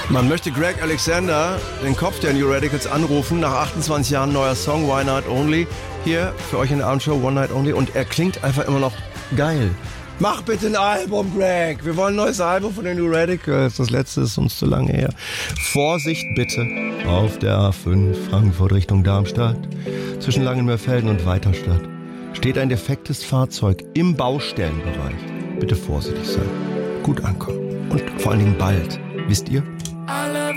Man möchte Greg Alexander, den Kopf der New Radicals, anrufen. Nach 28 Jahren neuer Song, Why Night Only. Hier für euch in der Abendshow, One Night Only. Und er klingt einfach immer noch geil. Mach bitte ein Album, Greg. Wir wollen ein neues Album von den New Radicals. Das letzte ist uns zu lange her. Vorsicht bitte auf der A5 Frankfurt Richtung Darmstadt. Zwischen Langenmörfelden und Weiterstadt steht ein defektes Fahrzeug im Baustellenbereich. Bitte vorsichtig sein. Gut ankommen. Und vor allen Dingen bald. Wisst ihr?